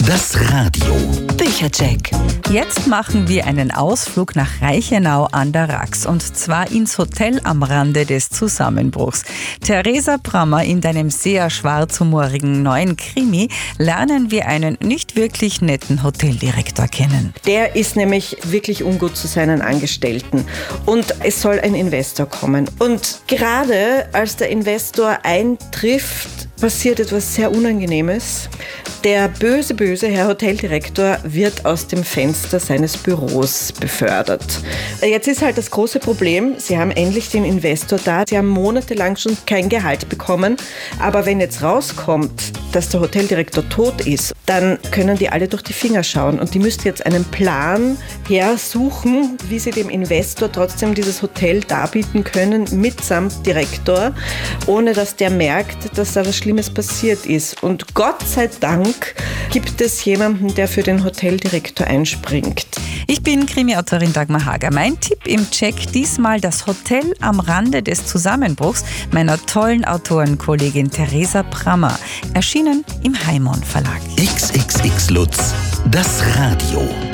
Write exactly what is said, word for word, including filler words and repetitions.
Das Radio. Büchercheck. Jetzt machen wir einen Ausflug nach Reichenau an der Rax und zwar ins Hotel am Rande des Zusammenbruchs. Theresa Brammer, in deinem sehr schwarzhumorigen neuen Krimi lernen wir einen nicht wirklich netten Hoteldirektor kennen. Der ist nämlich wirklich ungut zu seinen Angestellten und es soll ein Investor kommen. Und gerade als der Investor eintrifft, passiert etwas sehr Unangenehmes. Der böse, böse Herr Hoteldirektor wird aus dem Fenster seines Büros befördert. Jetzt ist halt das große Problem, Sie haben endlich den Investor da. Sie haben monatelang schon kein Gehalt bekommen. Aber wenn jetzt rauskommt, dass der Hoteldirektor tot ist, dann können die alle durch die Finger schauen. Und die müssten jetzt einen Plan hersuchen, wie sie dem Investor trotzdem dieses Hotel darbieten können, mitsamt Direktor, ohne dass der merkt, dass da was Schlimmes passiert ist. Und Gott sei Dank gibt es jemanden, der für den Hoteldirektor einspringt. Ich bin Krimi-Autorin Dagmar Hager. Mein Tipp im Check diesmal das Hotel am Rande des Zusammenbruchs meiner tollen Autorenkollegin Theresa Brammer. Erschienen im Heimon Verlag. X X X Lutz, das Radio.